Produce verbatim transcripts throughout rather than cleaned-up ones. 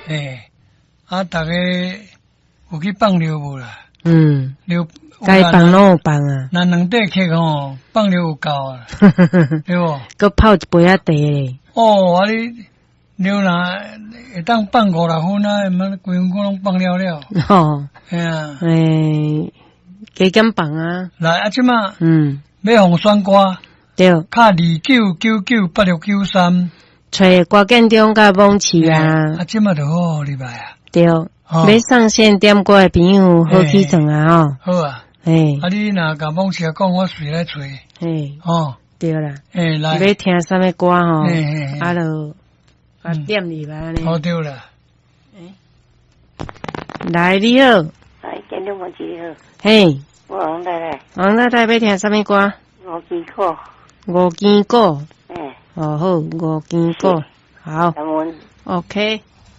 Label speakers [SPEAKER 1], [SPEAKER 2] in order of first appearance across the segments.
[SPEAKER 1] 诶，啊，大家有去放尿无啦？
[SPEAKER 2] 嗯，
[SPEAKER 1] 尿
[SPEAKER 2] 该放拢有放啊。
[SPEAKER 1] 那两块客吼，放尿有够啊，对无？
[SPEAKER 2] 搁泡一杯啊茶咧。
[SPEAKER 1] 哦，啊你尿若会当放五六分啊，毋规分拢放了了。
[SPEAKER 2] 吼，
[SPEAKER 1] 嘿啊，
[SPEAKER 2] 诶，加减放啊。
[SPEAKER 1] 来啊，即马
[SPEAKER 2] 嗯，
[SPEAKER 1] 要互选歌，
[SPEAKER 2] 对，
[SPEAKER 1] 卡二九九九八六九三，
[SPEAKER 2] 找郭建中甲蒙奇啊。
[SPEAKER 1] 啊，即马就好好礼拜啊。
[SPEAKER 2] 对，要上线点歌的朋友好起床啊
[SPEAKER 1] 吼。好啊。
[SPEAKER 2] 诶，
[SPEAKER 1] 啊，你若甲蒙奇讲，我随来找。
[SPEAKER 2] 诶，
[SPEAKER 1] 哦，
[SPEAKER 2] 对啦。
[SPEAKER 1] 诶，来。
[SPEAKER 2] 要听啥物歌吼？
[SPEAKER 1] 诶，
[SPEAKER 2] 啊就啊点入来呢。
[SPEAKER 1] 好对啦。
[SPEAKER 2] 诶，来你好。
[SPEAKER 3] 来，建中蒙奇好。
[SPEAKER 2] 嘿。
[SPEAKER 3] 我王太太。
[SPEAKER 2] 王太太要听啥物歌？
[SPEAKER 3] 五支果。
[SPEAKER 2] 五支果。
[SPEAKER 3] 诶。
[SPEAKER 2] 哦好，五支果。好。
[SPEAKER 3] 感恩。
[SPEAKER 2] OK。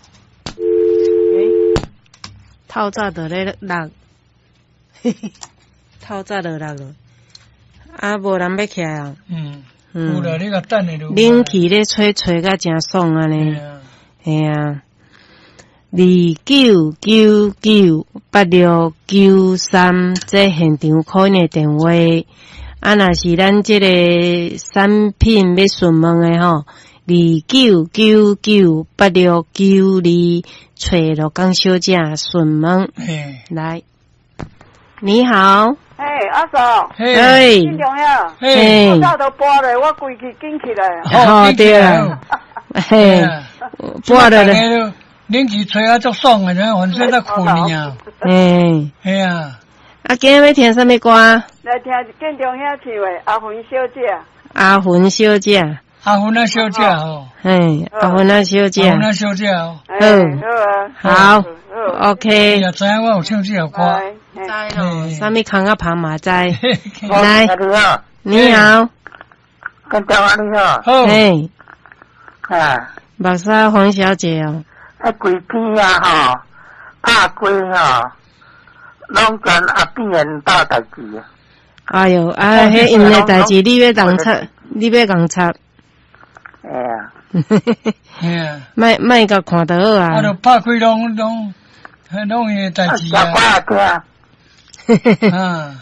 [SPEAKER 2] 诶，透早就咧落，透早就落了，啊，无人要起来啊。
[SPEAKER 1] 嗯。
[SPEAKER 2] 嗯。
[SPEAKER 1] 有啦，你甲等下就。
[SPEAKER 2] 冷气咧吹吹甲真爽啊呢。嘿啊。二九九九八六九三，这现场可能的电话。啊，若是咱这个产品要询问的吼。二九九九八六九二，找罗江小姐询问。来，你好。
[SPEAKER 3] 嘿，阿嫂。
[SPEAKER 2] 嘿。
[SPEAKER 3] 真重要。
[SPEAKER 2] 嘿。
[SPEAKER 3] 我早都拨了，我规气紧起来。
[SPEAKER 2] 好对啊。嘿。拨了
[SPEAKER 1] 咧。冷气吹啊，足爽啊，然后晚上在困啊。
[SPEAKER 2] 嘿。
[SPEAKER 1] 嘿啊。
[SPEAKER 2] 啊，今日要听啥物歌？
[SPEAKER 3] 来听建中遐唱的阿芬小姐。
[SPEAKER 2] 阿芬小姐。
[SPEAKER 1] 阿芬啊小姐哦，
[SPEAKER 2] 嘿，阿芬啊小姐，
[SPEAKER 1] 阿芬啊小姐哦，
[SPEAKER 2] 好，好，OK。
[SPEAKER 1] 也知影我有唱这首歌，
[SPEAKER 2] 知咯，啥物空啊旁嘛知。来，
[SPEAKER 3] 你
[SPEAKER 2] 好，
[SPEAKER 3] 跟台湾你好，
[SPEAKER 2] 嘿，
[SPEAKER 3] 啊，
[SPEAKER 2] 目屎黄小姐哦，
[SPEAKER 3] 啊，规天啊吼，拍龟吼，拢跟阿扁人斗代志啊。
[SPEAKER 2] 哎哟，啊，迄因的代志你要共插，你要共插。
[SPEAKER 3] 哎呀，
[SPEAKER 1] 嘿啊，
[SPEAKER 2] 莫莫甲看得好啊！
[SPEAKER 1] 啊，著拍开拢拢，拢伊代志啊。啊，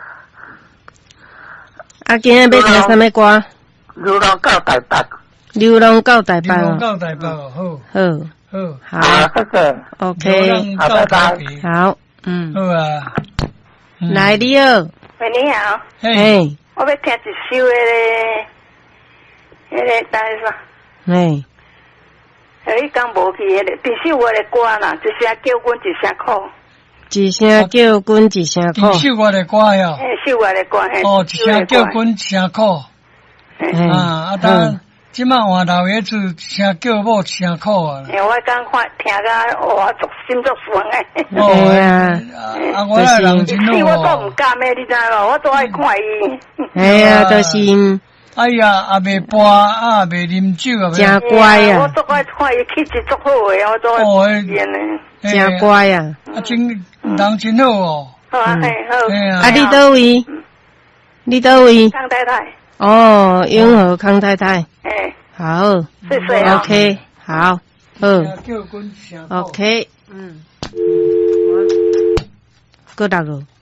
[SPEAKER 2] 啊，今日要听啥物歌？
[SPEAKER 3] 流浪到台北。
[SPEAKER 2] 流浪到台北。
[SPEAKER 1] 流浪到台北哦，
[SPEAKER 2] 好。
[SPEAKER 1] 好。
[SPEAKER 2] 好。
[SPEAKER 3] 好，谢谢。
[SPEAKER 2] OK。
[SPEAKER 3] 好，拜拜。
[SPEAKER 2] 好，嗯。
[SPEAKER 1] 好啊。
[SPEAKER 2] 来，你好。
[SPEAKER 3] 喂，你好。
[SPEAKER 2] 嘿。
[SPEAKER 3] 我要听一首诶。迄个单啥？
[SPEAKER 2] 嘿，
[SPEAKER 3] 迄讲无去迄个，第首我的歌啦，一声叫阮一声哭，
[SPEAKER 2] 一声叫阮一声哭。
[SPEAKER 1] 第首我的歌哟，
[SPEAKER 3] 嘿，首我的歌嘿。
[SPEAKER 1] 哦，一声叫阮一声哭。啊，啊，当即摆换头个字，一声叫某一声哭啊。
[SPEAKER 3] 诶，我刚看听甲我足心足酸诶。
[SPEAKER 2] 哦啊，
[SPEAKER 1] 啊，我来人真好哦。
[SPEAKER 3] 我都毋甘诶，你知无？我都爱看伊。
[SPEAKER 2] 哎呀，都是。
[SPEAKER 1] 哎呀，也未播，啊，也未啉酒啊，
[SPEAKER 2] 真乖啊！
[SPEAKER 3] 我都爱看伊气质足好诶，我都爱演诶。
[SPEAKER 2] 真乖啊！
[SPEAKER 1] 啊，真人真好哦。
[SPEAKER 3] 好啊，嘿好。
[SPEAKER 2] 啊，你倒位？你倒位？
[SPEAKER 3] 康太太。
[SPEAKER 2] 哦，永和康太太。
[SPEAKER 3] 诶。
[SPEAKER 2] 好。
[SPEAKER 3] 谢谢啊。
[SPEAKER 2] OK，好，好。
[SPEAKER 1] 叫滚声。
[SPEAKER 2] OK，嗯。过六个。